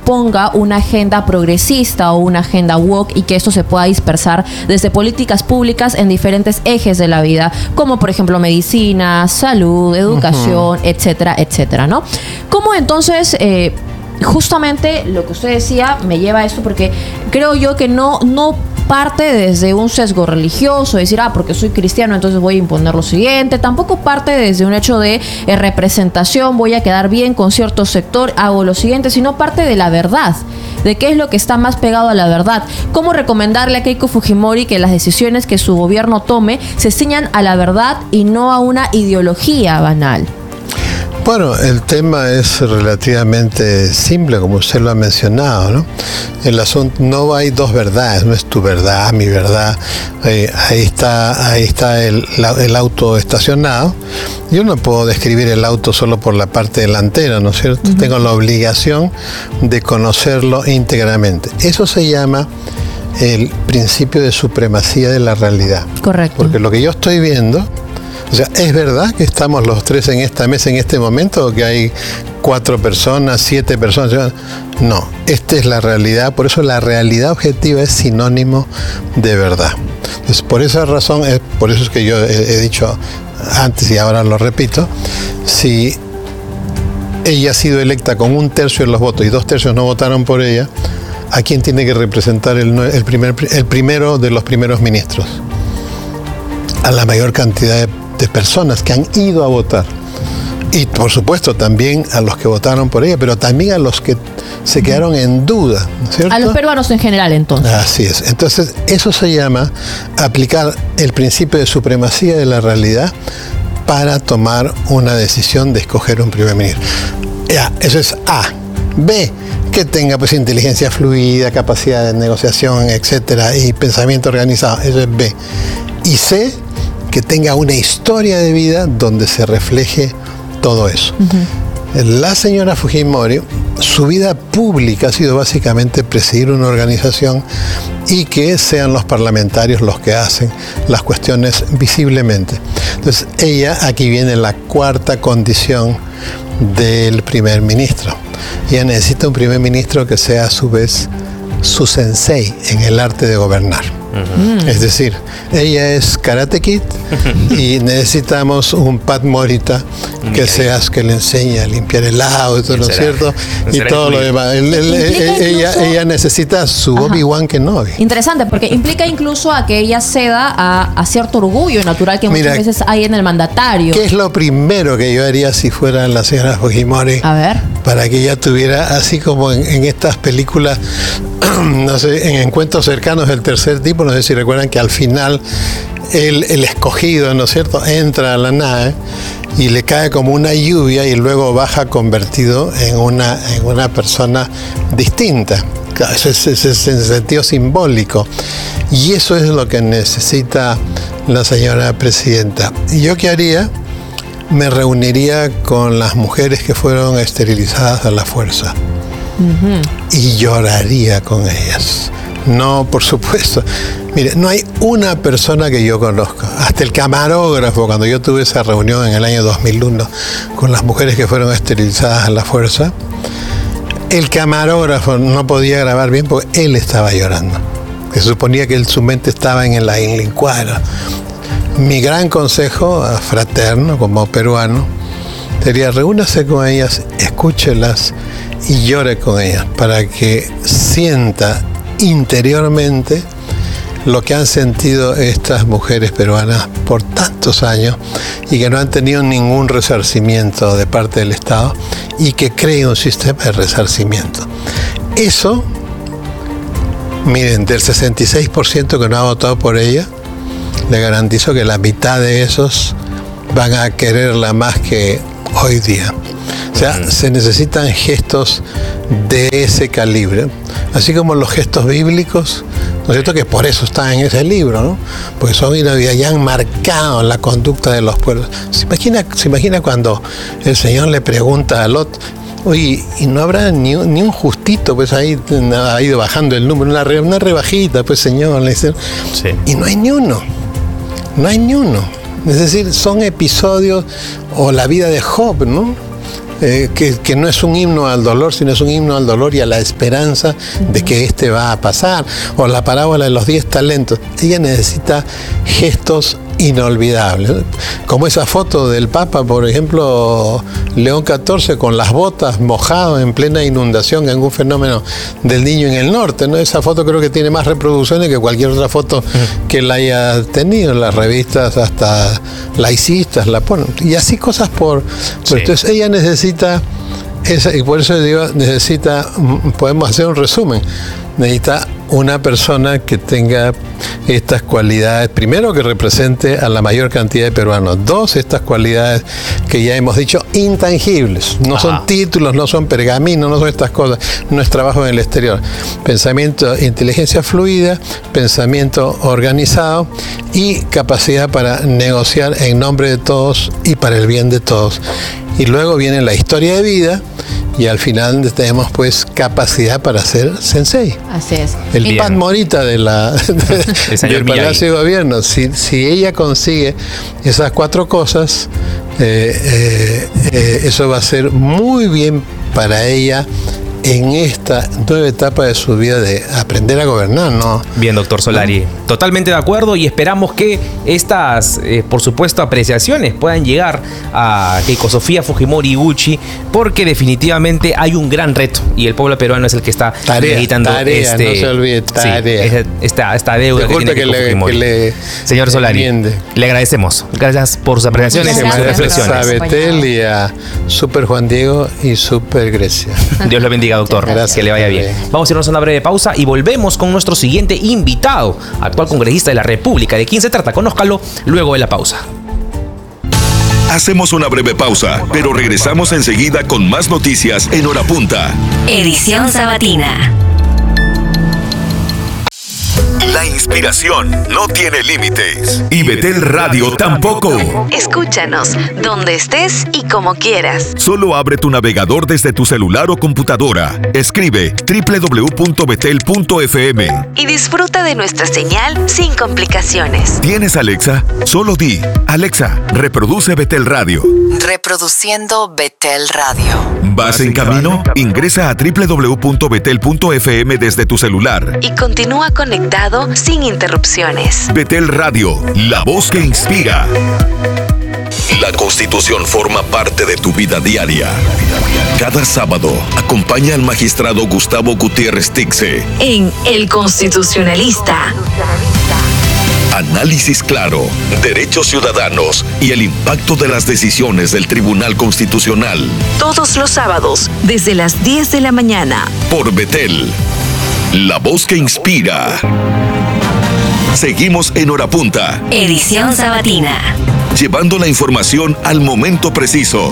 imponga una agenda progresista o una agenda woke y que esto se pueda dispersar desde políticas públicas en diferentes ejes de la vida, como por ejemplo medicina, salud, educación, etcétera, etcétera, ¿no? ¿Cómo entonces justamente lo que usted decía me lleva a esto? Porque creo yo que no parte desde un sesgo religioso, decir, porque soy cristiano, entonces voy a imponer lo siguiente. Tampoco parte desde un hecho de representación, voy a quedar bien con cierto sector, hago lo siguiente, sino parte de la verdad, de qué es lo que está más pegado a la verdad. ¿Cómo recomendarle a Keiko Fujimori que las decisiones que su gobierno tome se ciñan a la verdad y no a una ideología banal? Bueno, el tema es relativamente simple, como usted lo ha mencionado, ¿no? El asunto, no hay dos verdades, no es tu verdad, mi verdad. Ahí está el auto estacionado. Yo no puedo describir el auto solo por la parte delantera, ¿no es cierto? Tengo la obligación de conocerlo íntegramente. Eso se llama el principio de supremacía de la realidad. Correcto. Porque lo que yo estoy viendo... O sea, ¿es verdad que estamos los tres en esta mesa en este momento o que hay 4 personas, 7 personas? No, esta es la realidad, por eso la realidad objetiva es sinónimo de verdad. Entonces, por esa razón, por eso es que yo he dicho antes y ahora lo repito, si ella ha sido electa con 1/3 de los votos y 2/3 no votaron por ella, ¿a quién tiene que representar el primero de los primeros ministros? A la mayor cantidad de personas que han ido a votar. Y por supuesto también a los que votaron por ella, pero también a los que se quedaron en duda, ¿no es cierto? A los peruanos en general, entonces. Así es. Entonces, eso se llama aplicar el principio de supremacía de la realidad para tomar una decisión de escoger un primer ministro. Ya, eso es A. B, que tenga pues inteligencia fluida, capacidad de negociación, etcétera, y pensamiento organizado. Eso es B. Y C, que tenga una historia de vida donde se refleje todo eso. La señora Fujimori, su vida pública ha sido básicamente presidir una organización y que sean los parlamentarios los que hacen las cuestiones visiblemente. Entonces, aquí viene la cuarta condición del primer ministro. Ella necesita un primer ministro que sea a su vez su sensei en el arte de gobernar. Es decir, ella es Karate Kid y necesitamos un Pat Morita que le enseñe a limpiar el auto, ¿no es cierto? Y todo lo demás. Ella necesita su Obi-Wan Kenobi. Interesante, porque implica incluso a que ella ceda a cierto orgullo natural que muchas veces hay en el mandatario. ¿Qué es lo primero que yo haría si fuera la señora Fujimori? A ver. Para que ella tuviera, así como en estas películas, no sé, en Encuentros cercanos del tercer tipo, no sé si recuerdan que al final el escogido, ¿no es cierto?, entra a la nave y le cae como una lluvia y luego baja convertido en una persona distinta. Eso es en sentido simbólico. Y eso es lo que necesita la señora presidenta. ¿Y yo qué haría? Me reuniría con las mujeres que fueron esterilizadas a la fuerza. Y lloraría con ellas. No, por supuesto. Mire, no hay una persona que yo conozca. Hasta el camarógrafo, cuando yo tuve esa reunión en el año 2001 con las mujeres que fueron esterilizadas a la fuerza, el camarógrafo no podía grabar bien porque él estaba llorando. Se suponía que su mente estaba en la incuadra. Mi gran consejo fraterno, como peruano, sería reúnase con ellas, escúchelas y llore con ellas para que sienta interiormente lo que han sentido estas mujeres peruanas por tantos años y que no han tenido ningún resarcimiento de parte del Estado y que cree un sistema de resarcimiento. Eso, miren, del 66% que no ha votado por ella, le garantizo que la mitad de esos van a quererla más que hoy día. O sea, se necesitan gestos de ese calibre, así como los gestos bíblicos, ¿no es cierto?, que por eso están en ese libro, ¿no? Porque son ya han marcado la conducta de los pueblos. ¿Se imagina cuando el Señor le pregunta a Lot, oye, ¿y no habrá ni un justito? Pues ahí ha ido bajando el número, una rebajita, pues Señor, le dice, sí. Y no hay ni uno. No hay ni uno. Es decir, son episodios, o la vida de Job, ¿no?, que no es un himno al dolor, sino es un himno al dolor y a la esperanza de que este va a pasar. O la parábola de los 10 talentos. Ella necesita gestos inolvidables, como esa foto del Papa, por ejemplo, León XIV con las botas mojado en plena inundación en un fenómeno del Niño en el norte, ¿no? Esa foto creo que tiene más reproducciones que cualquier otra foto que la haya tenido en las revistas, hasta laicistas la ponen, y así cosas por sí. Entonces ella necesita y por eso digo, podemos hacer un resumen, necesita una persona que tenga estas cualidades, primero que represente a la mayor cantidad de peruanos, dos, estas cualidades que ya hemos dicho, intangibles, no son títulos, no son pergaminos, no son estas cosas, no es trabajo en el exterior, pensamiento, inteligencia fluida, pensamiento organizado y capacidad para negociar en nombre de todos y para el bien de todos. Y luego viene la historia de vida y al final tenemos pues capacidad para ser sensei. Así es. El pan morita del Palacio de Gobierno. Si ella consigue esas 4 cosas, eso va a ser muy bien para ella en esta nueva etapa de su vida de aprender a gobernar, ¿no? Bien, doctor Solari. Totalmente de acuerdo y esperamos que estas, por supuesto, apreciaciones puedan llegar a Keiko Sofía Fujimori Iguchi, porque definitivamente hay un gran reto y el pueblo peruano es el que está necesitando no se olvide, tarea. Sí, esta deuda que tiene Keiko Fujimori. Señor Solari, le agradecemos. Gracias por sus apreciaciones y reflexiones. Gracias a Betel y a Super Juan Diego y Super Grecia. Dios lo bendiga, doctor. Gracias. Que le vaya bien. Vamos a irnos a una breve pausa y volvemos con nuestro siguiente invitado, actual congresista de la República. ¿De quién se trata? Conózcalo luego de la pausa. Hacemos una breve pausa, pero regresamos enseguida con más noticias en Hora Punta. Edición sabatina. La inspiración no tiene límites. Y Betel Radio tampoco. Escúchanos donde estés y como quieras. Solo abre tu navegador desde tu celular o computadora. Escribe www.betel.fm y disfruta de nuestra señal sin complicaciones. ¿Tienes Alexa? Solo di: Alexa, reproduce Betel Radio. Reproduciendo Betel Radio. ¿Vas en camino? Ingresa a www.betel.fm desde tu celular y continúa conectado sin interrupciones. Betel Radio, la voz que inspira. La Constitución forma parte de tu vida diaria. Cada sábado, acompaña al magistrado Gustavo Gutiérrez Tixe en El Constitucionalista. Análisis claro, derechos ciudadanos y el impacto de las decisiones del Tribunal Constitucional. Todos los sábados, desde las 10 de la mañana. Por Betel, la voz que inspira. Seguimos en Hora Punta. Edición sabatina. Llevando la información al momento preciso.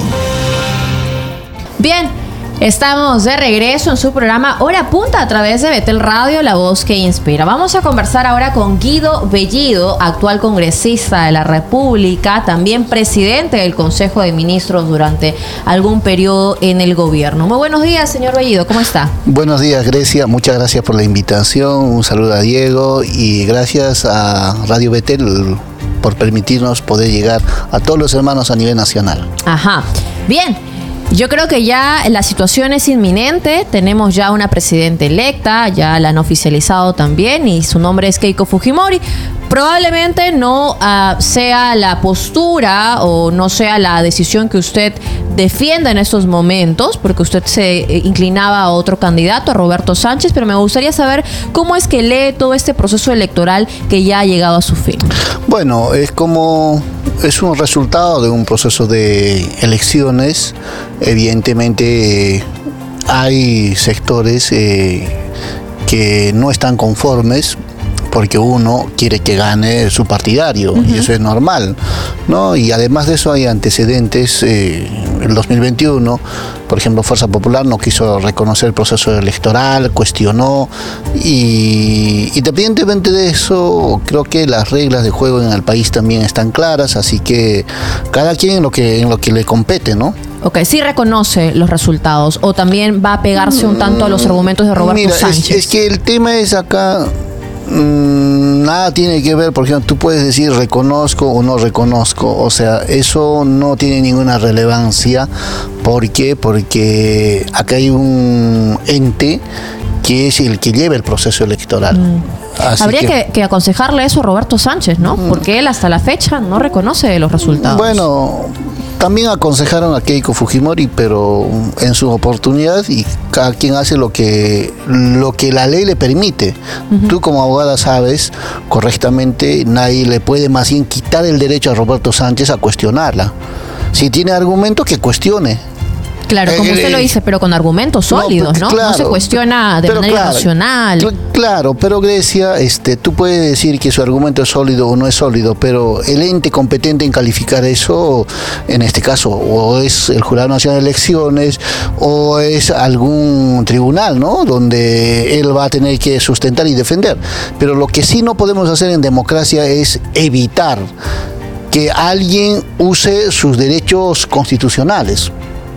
Bien, estamos de regreso en su programa Hora Punta a través de Betel Radio, la voz que inspira. Vamos a conversar ahora con Guido Bellido, actual congresista de la República, también presidente del Consejo de Ministros durante algún periodo en el gobierno. Muy buenos días, señor Bellido, ¿cómo está? Buenos días, Grecia, muchas gracias por la invitación, un saludo a Diego y gracias a Radio Betel por permitirnos poder llegar a todos los hermanos a nivel nacional. Ajá, bien. Yo creo que ya la situación es inminente, tenemos ya una presidenta electa, ya la han oficializado también y su nombre es Keiko Fujimori. Probablemente no sea la postura o no sea la decisión que usted defienda en estos momentos, porque usted se inclinaba a otro candidato, a Roberto Sánchez, pero me gustaría saber cómo es que lee todo este proceso electoral que ya ha llegado a su fin. Bueno, es un resultado de un proceso de elecciones. Evidentemente hay sectores que no están conformes porque uno quiere que gane su partidario, y eso es normal, ¿no? Y además de eso hay antecedentes. El 2021, por ejemplo, Fuerza Popular no quiso reconocer el proceso electoral, cuestionó, y independientemente de eso, creo que las reglas de juego en el país también están claras, así que cada quien en lo que le compete, ¿no? Ok, sí reconoce los resultados, o también va a pegarse un tanto a los argumentos de Roberto Sánchez. Es que el tema es acá, nada tiene que ver, por ejemplo, tú puedes decir reconozco o no reconozco, o sea, eso no tiene ninguna relevancia. ¿Por qué? Porque acá hay un ente que es el que lleva el proceso electoral. Habría que aconsejarle eso a Roberto Sánchez, ¿no? Porque él hasta la fecha no reconoce los resultados. Bueno, también aconsejaron a Keiko Fujimori, pero en su oportunidad, y cada quien hace lo que la ley le permite. Tú como abogada sabes correctamente, nadie le puede más bien quitar el derecho a Roberto Sánchez a cuestionarla. Si tiene argumentos, que cuestione. Claro, como usted lo dice, pero con argumentos sólidos, ¿no? Claro, no se cuestiona de manera emocional. Claro, pero Grecia, tú puedes decir que su argumento es sólido o no es sólido, pero el ente competente en calificar eso, en este caso, o es el Jurado Nacional de Elecciones, o es algún tribunal, ¿no? Donde él va a tener que sustentar y defender. Pero lo que sí no podemos hacer en democracia es evitar que alguien use sus derechos constitucionales.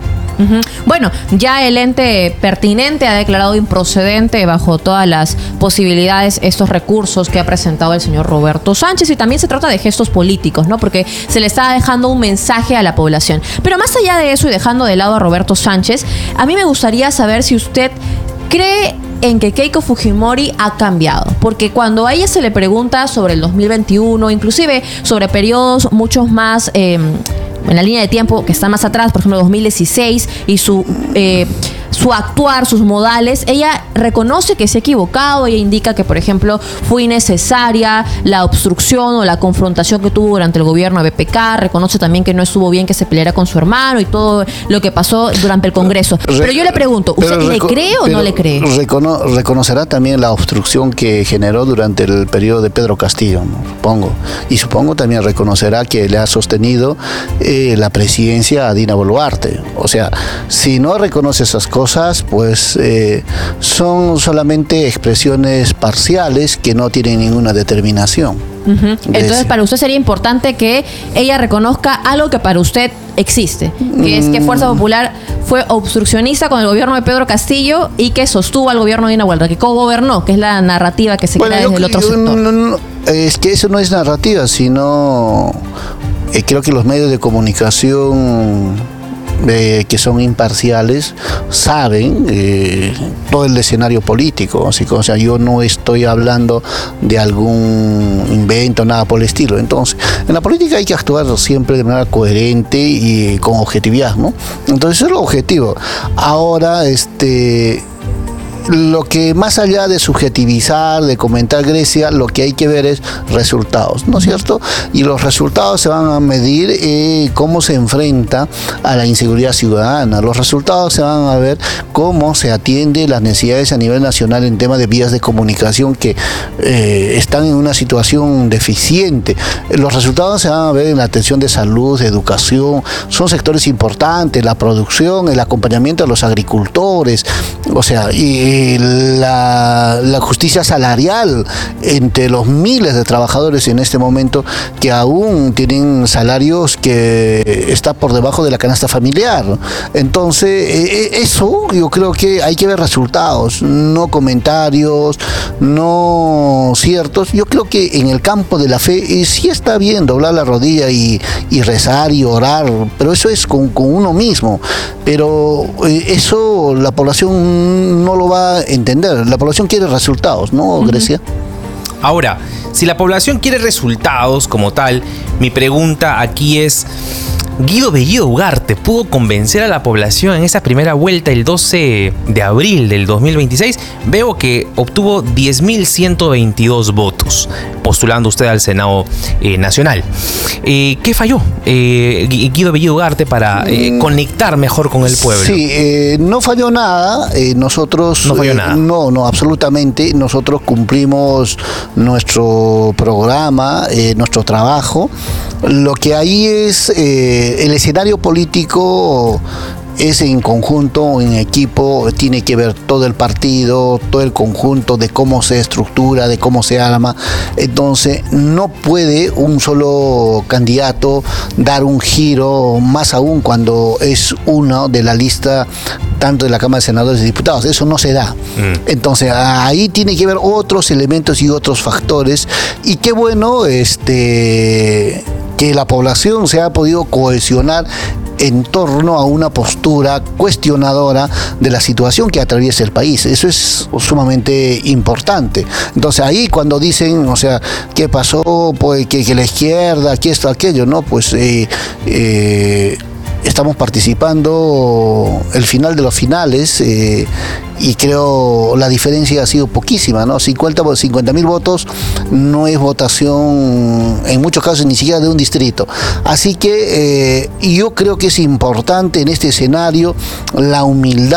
Bueno, ya el ente pertinente ha declarado improcedente bajo todas las posibilidades estos recursos que ha presentado el señor Roberto Sánchez, y también se trata de gestos políticos, ¿no? Porque se le está dejando un mensaje a la población. Pero más allá de eso y dejando de lado a Roberto Sánchez, a mí me gustaría saber si usted cree en que Keiko Fujimori ha cambiado, porque cuando a ella se le pregunta sobre el 2021, inclusive sobre periodos muchos más en la línea de tiempo que está más atrás, por ejemplo 2016, y su actuar, sus modales, ella reconoce que se ha equivocado. Ella indica que, por ejemplo, fue innecesaria la obstrucción o la confrontación que tuvo durante el gobierno de BPK. Reconoce también que no estuvo bien que se peleara con su hermano y todo lo que pasó durante el Congreso. Pero yo le pregunto, ¿usted le cree o no le cree? Reconocerá también la obstrucción que generó durante el periodo de Pedro Castillo, ¿no? Supongo. Y supongo también reconocerá que le ha sostenido la presidencia a Dina Boluarte. O sea, si no reconoce esas cosas, pues son solamente expresiones parciales que no tienen ninguna determinación. Entonces, para usted sería importante que ella reconozca algo que para usted existe, que es que Fuerza Popular fue obstruccionista con el gobierno de Pedro Castillo y que sostuvo al gobierno de Dina Boluarte, que cogobernó, que es la narrativa que se crea desde el otro sector. Es que eso no es narrativa, sino creo que los medios de comunicación que son imparciales saben todo el escenario político, así que, o sea, yo no estoy hablando de algún invento, nada por el estilo. Entonces, en la política hay que actuar siempre de manera coherente y con objetividad, ¿no? Entonces, eso es lo objetivo. Ahora, lo que más allá de subjetivizar, de comentar Grecia, lo que hay que ver es resultados, ¿no es cierto? Y los resultados se van a medir cómo se enfrenta a la inseguridad ciudadana. Los resultados se van a ver cómo se atiende las necesidades a nivel nacional en temas de vías de comunicación que están en una situación deficiente. Los resultados se van a ver en la atención de salud, de educación. Son sectores importantes, la producción, el acompañamiento a los agricultores, o sea, y la justicia salarial entre los miles de trabajadores en este momento que aún tienen salarios que está por debajo de la canasta familiar. Entonces, eso yo creo que hay que ver resultados, no comentarios, no ciertos. Yo creo que en el campo de la fe sí está bien doblar la rodilla y rezar y orar, pero eso es con uno mismo. Pero eso la población no lo va a entender. La población quiere resultados, ¿no, Grecia? Ahora, si la población quiere resultados como tal, mi pregunta aquí es: Guido Bellido Ugarte pudo convencer a la población en esa primera vuelta el 12 de abril del 2026. Veo que obtuvo 10.122 votos, postulando usted al Senado Nacional. ¿Qué falló Guido Bellido Ugarte para conectar mejor con el pueblo? Sí, no falló nada. Nosotros no falló nada. No, absolutamente. Nosotros cumplimos nuestro programa, nuestro trabajo. Lo que ahí es el escenario político es en conjunto, en equipo, tiene que ver todo el partido, todo el conjunto de cómo se estructura, de cómo se arma. Entonces, no puede un solo candidato dar un giro, más aún cuando es uno de la lista tanto de la Cámara de Senadores y Diputados. Eso no se da. Entonces, ahí tiene que haber otros elementos y otros factores. Y qué bueno que la población se ha podido cohesionar en torno a una postura cuestionadora de la situación que atraviesa el país. Eso es sumamente importante. Entonces ahí cuando dicen, o sea, ¿qué pasó? Pues que la izquierda, que esto, aquello, ¿no? Pues estamos participando el final de los finales y creo la diferencia ha sido poquísima, ¿no? 50.000 votos no es votación, en muchos casos ni siquiera de un distrito. Así que yo creo que es importante en este escenario la humildad